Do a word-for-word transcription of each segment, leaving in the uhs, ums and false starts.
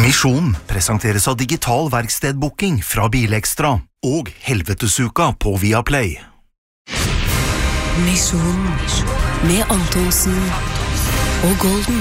Misjon presenteres av digital verkstedbooking fra Bilekstra og Helvetesuka på Viaplay. Misjon med Antonsen og Golden.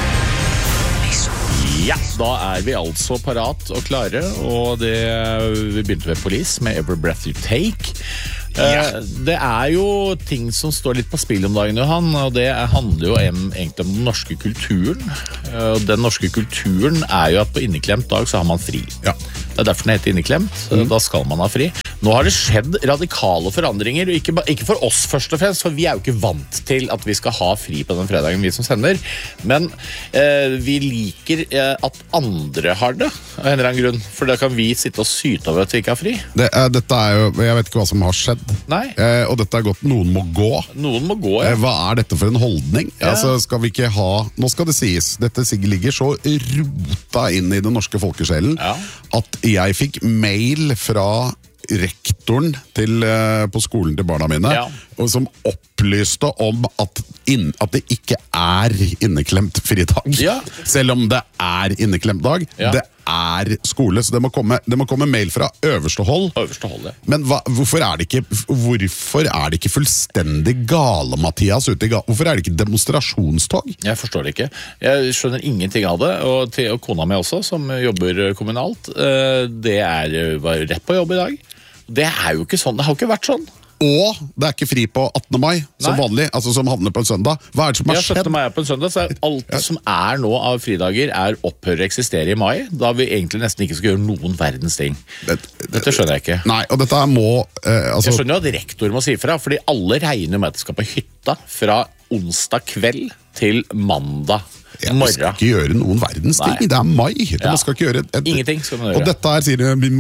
Ja, da er vi altså parat og klare, og det, vi begynte med Police med Every Breath You Take. Ja. Det er jo ting som står litt på spill om dagen, Johan, og det handler jo egentlig om den norske kulturen. Den norske kulturen er jo at på inneklemt dag så har man fri. Ja. Det er derfor den heter inneklemt, mm. Da skal man ha fri. Nå har det skjedd radikale forandringer, og ikke, ikke for oss først og fremst, for vi er jo ikke vant til at vi skal ha fri på den fredagen vi som sender, men eh, vi liker eh, at andre har det, av en eller annen grunn, for da kan vi sitte og syte over at vi ikke har fri. Det er, dette er jo, jeg vet ikke hva som har skjedd. Nei. Eh, og dette er godt, noen må gå. Noen må gå, ja. Eh, hva er dette for en holdning? Ja. Altså, skal vi ikke ha, nå skal det sies, dette ligger så rota inn i den norske folkesjelen, ja. At jeg fikk mail fra rektoren til, uh, på skolen til barna mine, ja. Og som opplyste om at, inn, at det ikke er inneklemt fridag. Ja. Selv om det er inneklemt dag. Ja. Det er skole, så det må, komme, det må komme mail fra øverste hold. Øverste hold, ja. Men hva, hvorfor, er det ikke, hvorfor er det ikke fullstendig gale, Mathias? Ute i gale? Hvorfor er det ikke demonstrasjonstog? Jeg forstår det ikke. Jeg skjønner ingenting av det, og, til, og kona mi også, som jobber kommunalt, det er var rett på jobb i dag. Det er jo ikke sånn, det har jo ikke vært sånn. Og det er ikke fri på attende mai, som Nei. vanlig, altså som havner på en søndag. Hva er det som har skjedd? Ja, syttende mai er på en søndag, så alt ja. som er nå av fridager er opphører å eksistere i mai, da vi egentlig nesten ikke skal gjøre noen verdens ting. Det, det, dette skjønner jeg ikke. Nei, og dette må... Eh, altså... Jeg skjønner jo at rektor må si fra, fordi alle regner med at de skal på hytta fra onsdag kveld til mandag. Ja, man skal ikke gjøre noen verdens ting. Nei. Det er mai. Ja. Man skal ikke gjøre et, et, Ingenting skal man gjøre. Og dette her sier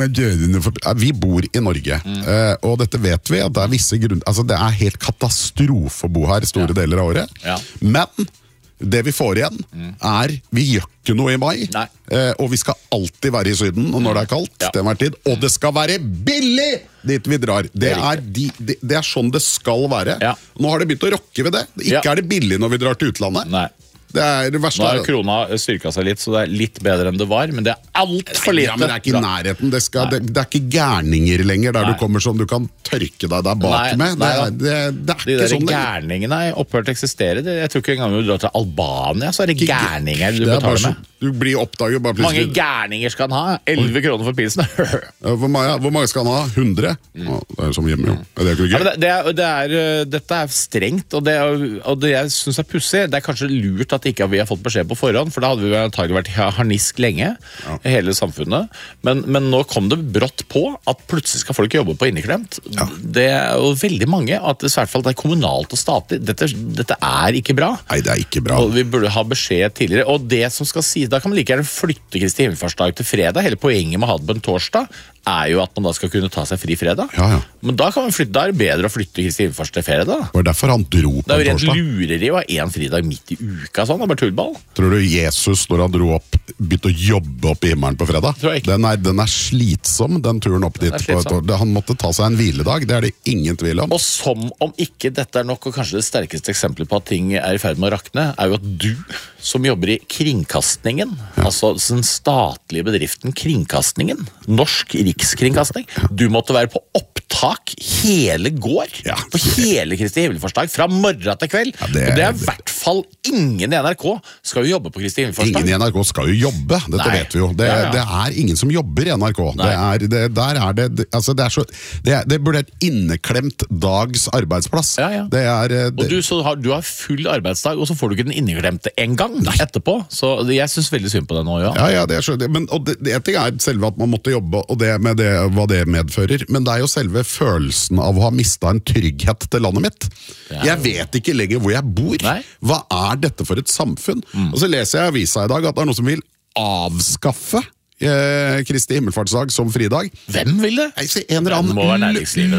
de, vi bor i Norge, mm. uh, og dette vet vi at det er visse grunner, altså det er helt katastrofe å bo her store ja. deler av året. Ja. Men det vi får igjen mm. er, vi gjør ikke noe i mai, uh, og vi skal alltid være i Syden, og når det er kaldt, ja. til hver tid, og det skal være billig dit vi drar. Det, det, er, de, de, det er sånn det skal være. Ja. Nå har det begynt å rokke ved det. Ikke ja. er det billig når vi drar til utlandet. Nei. Det er det verste. Nå har krona styrket seg litt, så det er litt bedre enn det var, men det er alt for lite. Ja, men det er ikke i nærheten. Det, skal, det, det er ikke gærninger lenger, der nei. Du kommer sånn du kan tørke deg der bak nei, med. Det, nei, det, det, det er de ikke sånn. De der gærningene er opphørt å eksistere. Jeg tror ikke engang når du drar til Albania, så er det gærninger du betaler med. Du blir oppdaget bare plutselig. Mange gærninger skal han ha? elleve kroner for pilsen. hvor, mange, hvor mange skal han ha? hundre? Mm. Å, det er som hjemme, jo. Er det ikke gøy? Ja, det, det er, det er, dette er strengt, og det, og det jeg synes er pussig. Det er kanskje lurt at ikke vi har fått beskjed på forhånd, for da hadde vi antagelig vært harnisk lenge, ja. hele samfunnet. Men, men nå kom det brått på at plutselig skal folk jobbe på inneklemt. Ja. Det er jo veldig mange, at det, i hvert fall det er kommunalt og statlig. Dette, dette er ikke bra. Nei, det er ikke bra. Og vi burde ha beskjed tidligere. Og det som skal sies, da kan man like gjerne flytte Kristi himmelfartsdag til fredag. Hele poenget med å ha det på en torsdag er jo at man da skal kunne ta seg fri fredag. Ja, ja. Men da kan man flytte, da er det bedre å flytte Kristi himmelfartsdag til fredag. Det var derfor han dro på en torsdag. Det er jo rent lureri å ha en fridag midt i uka, sånn, det er bare tullball. Tror du Jesus, når han dro opp, begynte å jobbe opp i himmelen på fredag? Den er, den er slitsom, den turen opp dit. På et, han måtte ta seg en hviledag, det er det ingen tvil om. Og som om ikke dette er nok, og kanskje det sterkeste eksempelet på at ting er i ferd med å rakne, er jo at du, som jobber i kringkastningen, ja. altså den statlige bedriften Kringkastningen, Norsk Rikskringkasting, du måtte være på opptak hele går, ja. på hele Kristi himmelfartsdag, fra morgen til kveld. Ja, det, og det er i hvert fall ingen i N R K skal jo jobbe på Kristi himmelfartsdag. Ingen i N R K skal jo jobbe, dette Nei. vet vi jo. Det, ja, ja. det er ingen som jobber i N R K. Det er, det, der er det, altså det er så, det, er, det burde et inneklemt dags arbeidsplass. Ja, ja. Det er, det, og du, så har, du har full arbeidsdag, og så får du ikke den inneklemte en gang Nei. etterpå. Så jeg synes veldig synd på det nå, ja. Ja, ja, det er så, det, men og det, det ting er selve at man måtte jobbe, og det med det, hva det medfører, men det er jo selve følelsen av å ha mistet en trygghet til landet mitt. Ja. Jeg vet ikke lenger hvor jeg bor. Nei. Hva er dette for et samfunn? Mm. Og så leser jeg i avisa i dag at det er noen som vil avskaffe eh, Kristi himmelfartsdag som fridag. Hvem vil det? Jeg ser en eller annen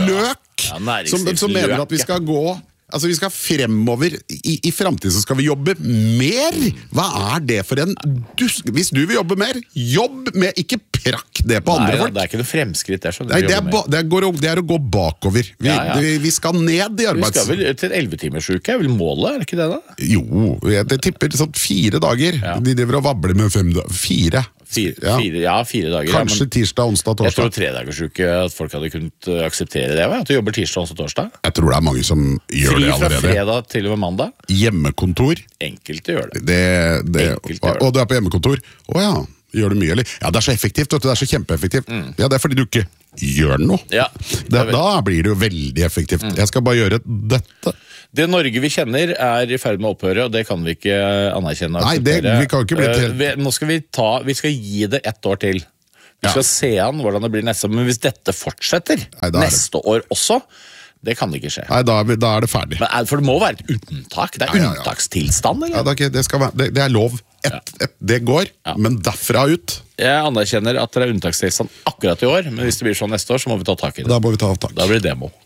løk ja, som, som mener at vi skal gå Altså vi skal fremover I, i fremtiden så skal vi jobbe mer. Hva er det for en dusk? Hvis du vil jobbe mer, jobb med, ikke prakk det på andre Nei, folk. Det er ikke noe fremskritt der. Nei, det, er ba, det, er, går, det er å gå bakover. Vi, ja, ja. vi, vi skal ned I arbeids... Vi skal vel til elleve timers uke, er vel målet, er det ikke det da? Jo, det tipper sånn fire dager. Ja. De driver og vabler med fem dager. Fire. Fire, Ja. fire, ja, fire dager. Kanskje ja, men tirsdag, onsdag, jeg tror torsdag. tredagersuke at folk hadde kunnet uh, akseptere det. At du jobber tirsdag, onsdag, torsdag. Jeg tror det er mange som gjør Fri det fra allerede. fredag til og med mandag. Hjemmekontor. Enkelte gjør det. Det, det, Enkelt gjør det. og du er på hjemmekontor. Å ja, gjør det mye, eller? Ja, det er så effektivt, vet du. Det er så kjempeeffektivt. Ja, det er fordi du ikke gjør noe. Ja, det, da blir det jo veldig effektivt. Jeg skal bare gjøre dette. Det Norge vi kjenner er i ferd med å opphøre, og det kan vi ikke anerkjenne. og Nei, det- akseptere. vi kan ikke bli til- Eh, vi, Nå skal vi ta, vi skal gi det ett år til. Vi Ja. skal se an hvordan det blir neste år, men hvis dette fortsetter Nei, da er det- neste år også, det kan ikke skje. Nei, da er, vi, da er det ferdig. Men, er- for det må være et unntak. Det er Ja, ja, ja. unntakstilstand, Ja, eller? det, er ikke, det, skal være, det, det er lov. Et, et, det går, Ja. men derfra ut, Jeg anerkjenner at det er unntakstilstand akkurat i år, men hvis det blir sånn neste år, så må vi ta tak i det. da må vi ta tak. Da blir det demo.